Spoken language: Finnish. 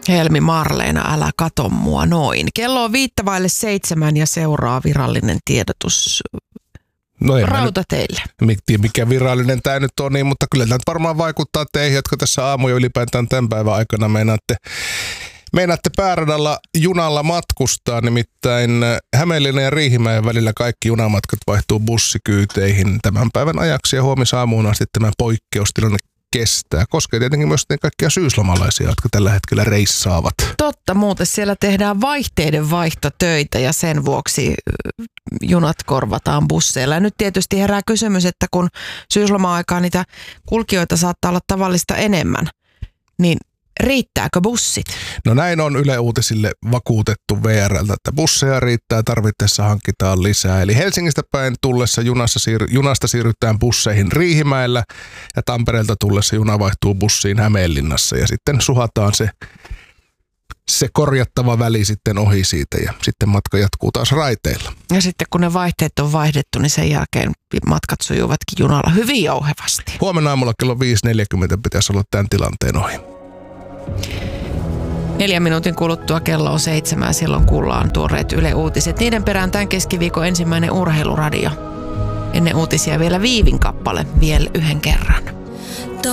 Helmi Marleena, älä kato mua noin. Kello on 6:05 ja seuraa virallinen tiedotus rautateille. Mikä virallinen tämä nyt on, niin, mutta kyllä tämä varmaan vaikuttaa teihin, jotka tässä aamuja ylipäätään tämän päivän aikana meinaatte pääradalla junalla matkustaa, nimittäin Hämeenlinnan ja Riihimäen välillä kaikki junamatkat vaihtuu bussikyyteihin tämän päivän ajaksi ja huomisaamuun asti tämä poikkeustilanne kestää. Koskee tietenkin myös kaikkia syyslomalaisia, jotka tällä hetkellä reissaavat. Totta, muuten siellä tehdään vaihteiden vaihtotöitä ja sen vuoksi junat korvataan busseilla. Ja nyt tietysti herää kysymys, että kun syysloma-aikaa niitä kulkijoita saattaa olla tavallista enemmän, niin riittääkö bussit? No näin on Yle Uutisille vakuutettu VR:ltä, että busseja riittää, tarvittaessa hankitaan lisää. Eli Helsingistä päin tullessa junasta siirrytään busseihin Riihimäellä ja Tampereelta tullessa juna vaihtuu bussiin Hämeenlinnassa ja sitten suhataan se korjattava väli sitten ohi siitä ja sitten matka jatkuu taas raiteilla. Ja sitten kun ne vaihteet on vaihdettu, niin sen jälkeen matkat sujuvatkin junalla hyvin jouhevasti. Huomenna aamulla kello 5:40 pitäisi olla tämän tilanteen ohi. 4 minuutin kuluttua kello on 7 ja silloin kuullaan tuoreet Yle Uutiset. Niiden perään tämän keskiviikon ensimmäinen urheiluradio. Ennen uutisia vielä Viivin kappale vielä yhden kerran.